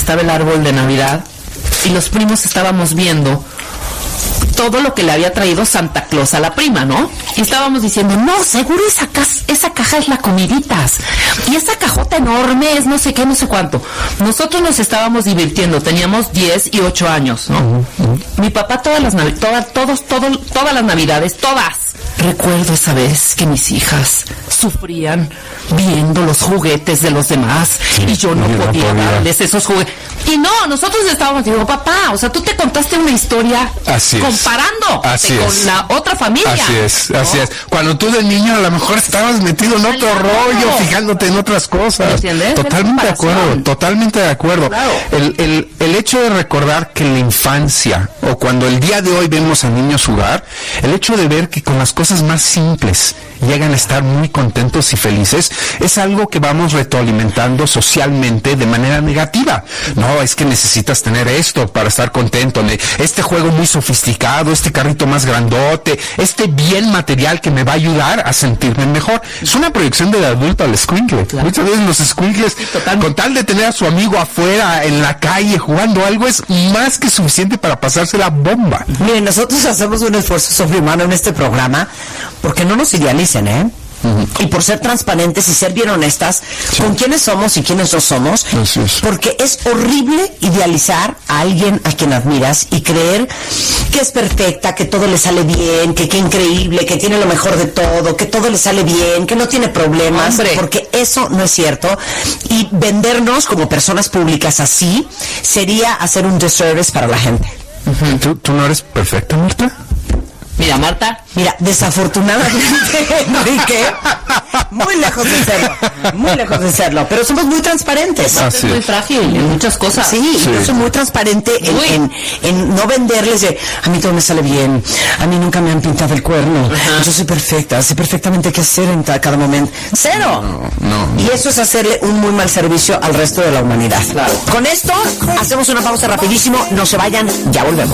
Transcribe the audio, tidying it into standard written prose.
estaba el árbol de Navidad y los primos estábamos viendo todo lo que le había traído Santa Claus a la prima, ¿no? Y estábamos diciendo, no, seguro esa caja es la comiditas. Y esa cajota enorme es no sé qué, no sé cuánto. Nosotros nos estábamos divirtiendo, teníamos 10 y 8 años, ¿no? Mi papá todas las navidades, recuerdo esa vez que mis hijas sufrían viendo los juguetes de los demás y yo no podía darles esos juguetes. Y no, nosotros estábamos diciendo, papá, o sea, tú te contaste una historia comparando con la otra familia. Así es. Cuando tú de niño a lo mejor estabas metido en otro rollo, fijándote en otras cosas. ¿Entiendes? Totalmente de acuerdo. Claro. El hecho de recordar que en la infancia, o cuando el día de hoy vemos a niños jugar, el hecho de ver que con las cosas más simples llegan a estar muy contentos y felices, es algo que vamos retroalimentando socialmente de manera negativa. No, es que necesitas tener esto para estar contento, este juego muy sofisticado, este carrito más grandote, este bien material que me va a ayudar a sentirme mejor. Es una proyección del adulto al escuincle. Claro. Muchas veces los escuincles, con tal de tener a su amigo afuera, en la calle, jugando algo, es más que suficiente para pasarse la bomba. Miren, nosotros hacemos un esfuerzo sobrehumano en este programa, porque no nos idealicen, y por ser transparentes y ser bien honestas con quiénes somos y quiénes no somos, porque es horrible idealizar a alguien a quien admiras y creer que es perfecta, que todo le sale bien, que qué increíble, que tiene lo mejor de todo, que todo le sale bien, que no tiene problemas, porque eso no es cierto. Y vendernos como personas públicas así sería hacer un disservice para la gente. ¿Tú no eres perfecta, Marta? Mira, Marta. Mira, desafortunadamente, Enrique, muy lejos de serlo, pero somos muy transparentes. Es muy frágil en muchas cosas. Sí. Yo soy muy transparente en no venderles de, a mí todo me sale bien, a mí nunca me han pintado el cuerno, yo soy perfecta, sé perfectamente qué hacer en cada momento. ¡Cero! No. Y eso es hacerle un muy mal servicio al resto de la humanidad. Claro. Con esto, hacemos una pausa rapidísimo, no se vayan, ya volvemos.